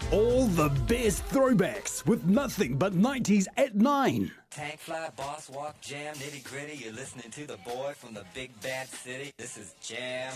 All the best throwbacks with nothing but 90s at 9. Tank fly, boss walk, jam, nitty gritty. You're listening to the boy from the big bad city. This is Jam.